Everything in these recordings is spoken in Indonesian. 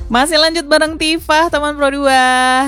Masih lanjut bareng Tifah teman Pro 2.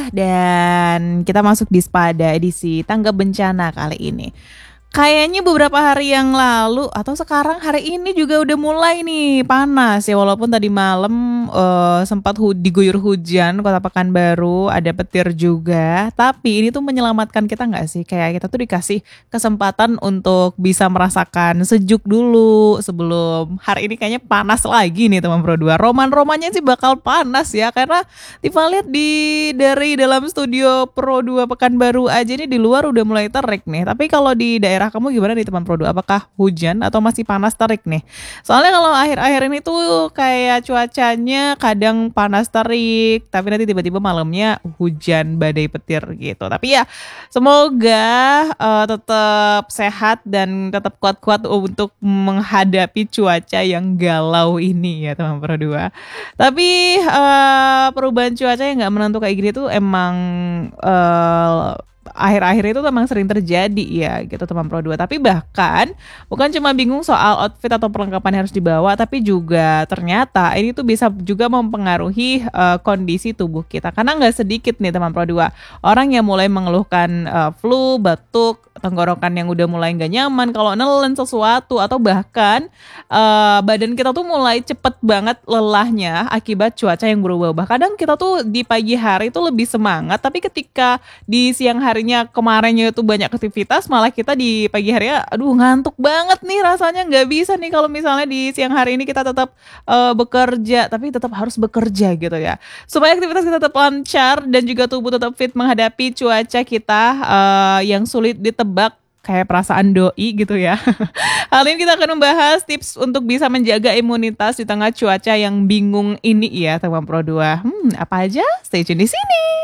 Dan kita masuk di Spada edisi tanggap bencana kali ini. Kayaknya beberapa hari yang lalu atau sekarang hari ini juga udah mulai nih panas ya, walaupun tadi malam sempat diguyur hujan Kota Pekanbaru, ada petir juga. Tapi ini tuh menyelamatkan kita nggak sih? Kayak kita tuh dikasih kesempatan untuk bisa merasakan sejuk dulu sebelum hari ini kayaknya panas lagi nih teman Pro 2. Roman-romannya sih bakal panas ya, karena Tifa lihat dari dalam studio Pro 2 Pekanbaru aja nih di luar udah mulai terik nih. Tapi kalau di daerah kamu gimana nih teman Pro 2? Apakah hujan atau masih panas terik nih? Soalnya kalau akhir-akhir ini tuh kayak cuacanya kadang panas terik, tapi nanti tiba-tiba malamnya hujan badai petir gitu. Tapi ya semoga tetap sehat dan tetap kuat-kuat untuk menghadapi cuaca yang galau ini ya teman Pro 2. Tapi perubahan cuaca yang nggak menentu kayak gini tuh emang akhir-akhir itu memang sering terjadi ya gitu teman Pro 2. Tapi bahkan bukan cuma bingung soal outfit atau perlengkapan yang harus dibawa, tapi juga ternyata ini tuh bisa juga mempengaruhi kondisi tubuh kita. Karena nggak sedikit nih teman Pro 2 orang yang mulai mengeluhkan flu, batuk, tenggorokan yang udah mulai nggak nyaman kalau nelen sesuatu, atau bahkan badan kita tuh mulai cepet banget lelahnya akibat cuaca yang berubah-ubah. Kadang kita tuh di pagi hari tuh lebih semangat, tapi ketika di siang harinya kemarinnya itu banyak aktivitas, malah kita di pagi harinya aduh ngantuk banget nih rasanya, nggak bisa nih kalau misalnya di siang hari ini kita tetap bekerja, tapi tetap harus bekerja gitu ya, supaya aktivitas kita tetap lancar dan juga tubuh tetap fit menghadapi cuaca kita yang sulit ditebak kayak perasaan doi gitu ya. Kali ini kita akan membahas tips untuk bisa menjaga imunitas di tengah cuaca yang bingung ini ya teman Pro 2. Apa aja? Stay tune di sini.